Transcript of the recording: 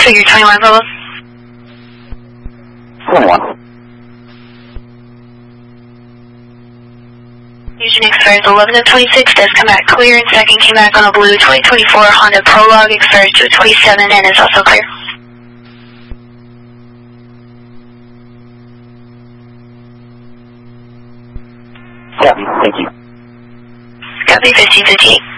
Figure 21 Bravo. 21. Fusion expired 11 of 26, does come back clear, and second came back on a blue 2024 Honda Prologue, expired 227 and is also clear. Copy, thank you. Copy 1558.